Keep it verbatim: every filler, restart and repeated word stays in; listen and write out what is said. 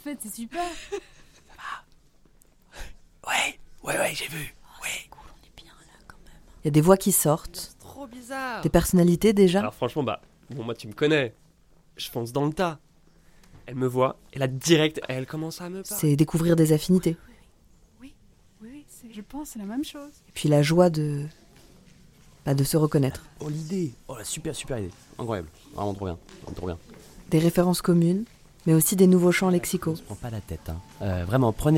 fait, c'est super. Ouais, ouais, ouais, j'ai vu. Ouais. Cool, on est bien là quand même. Il y a des voix qui sortent, C'est trop bizarre. des personnalités déjà. Alors franchement, bah, bon, moi tu me connais. Je fonce dans le tas. Elle me voit, et là, direct, elle commence à me parler. C'est découvrir des affinités. Oui, oui, oui, c'est, je pense c'est la même chose. Et puis la joie de... Bah, de se reconnaître. Oh, l'idée. Oh, la super, super idée. Incroyable. Vraiment trop bien. Vraiment trop bien. Des références communes, mais aussi des nouveaux champs lexicaux. On se prend pas la tête, hein. Euh, vraiment, prenez